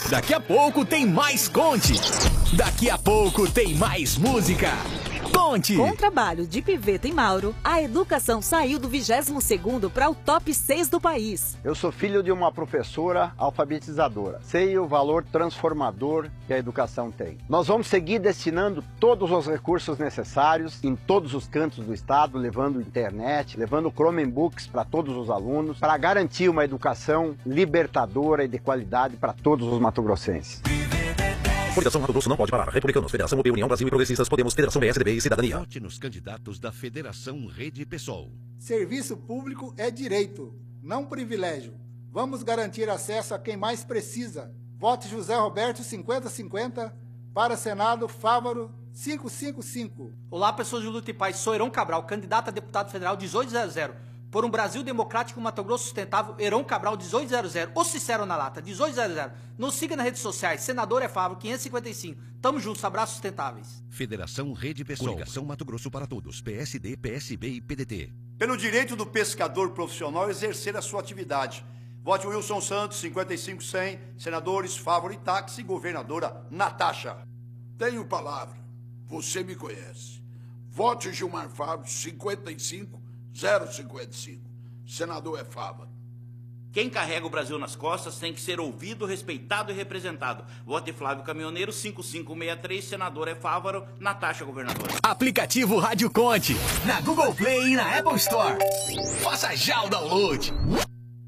Daqui a pouco tem mais Conte. Daqui a pouco tem mais música. Conte! Com o trabalho de Piveta e Mauro, a educação saiu do 22º para o top 6 do país. Eu sou filho de uma professora alfabetizadora. Sei o valor transformador que a educação tem. Nós vamos seguir destinando todos os recursos necessários em todos os cantos do estado, levando internet, levando Chromebooks para todos os alunos, para garantir uma educação libertadora e de qualidade para todos os matogrossenses. Federação Mato Grosso não pode parar. Republicanos, Federação UP, União Brasil e Progressistas, Podemos, Federação PSDB e Cidadania. Vote nos candidatos da Federação Rede PSOL. Serviço público é direito, não privilégio. Vamos garantir acesso a quem mais precisa. Vote José Roberto 5050 para Senado Fávaro 555. Olá, pessoas de luta e paz. Sou Heron Cabral, candidato a deputado federal 1800. Por um Brasil democrático, Mato Grosso sustentável, Heron Cabral 1800. Ou Cicero na lata, 1800. Nos siga nas redes sociais, senador é Fávaro 555. Tamo juntos, abraços sustentáveis. Federação Rede PSOL. Coligação Mato Grosso para Todos, PSD, PSB e PDT. Pelo direito do pescador profissional exercer a sua atividade. Vote Wilson Santos, 55-100, senadores Fávaro e Táxi, governadora Natasha. Tenho palavra, você me conhece. Vote Gilmar Fávaro, 55-055, senador é Fávaro. Quem carrega o Brasil nas costas tem que ser ouvido, respeitado e representado. Vote Flávio Caminhoneiro, 5563, senador é Fávaro, Natasha, governadora. Aplicativo Rádio Conte, na Google Play e na Apple Store. Faça já o download.